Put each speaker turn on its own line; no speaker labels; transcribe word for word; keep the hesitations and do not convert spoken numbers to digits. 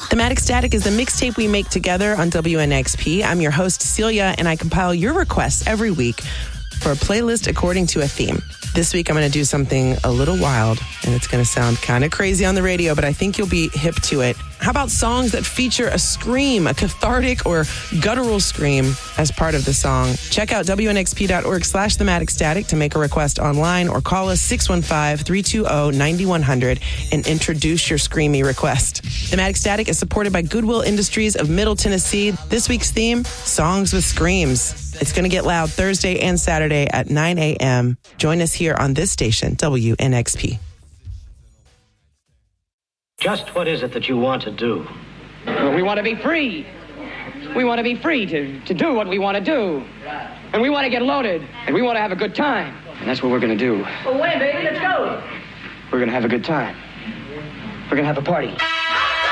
Thematic Static is the mixtape we make together on W N X P. I'm your host, Celia, and I compile your requests every week for a playlist according to a theme. This week, I'm going to do something a little wild, and it's going to sound kind of crazy on the radio, but I think you'll be hip to it. How about songs that feature a scream, a cathartic or guttural scream as part of the song? Check out W N X P dot org slash thematic static to make a request online, or call us six one five, three two zero, nine one zero zero and introduce your screamy request. Thematic Static is supported by Goodwill Industries of Middle Tennessee. This week's theme, Songs with Screams. It's going to get loud Thursday and Saturday at nine a.m. Join us here on this station, W N X P.
Just what is it that you want to do?
Well, we want to be free. We want to be free to, to do what we want to do. And we want to get loaded. And we want to have a good time. And that's what we're going to do.
Well, wait, baby, let's go.
We're going to have a good time. We're going to have a party.